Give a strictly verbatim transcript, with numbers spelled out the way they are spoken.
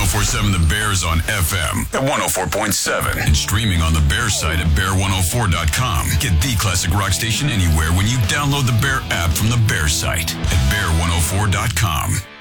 oh four point seven The Bear's on F M at one oh four point seven and streaming on the Bear site at bear one oh four dot com. Get the classic rock station anywhere when you download the Bear app from the Bear site at bear one oh four dot com.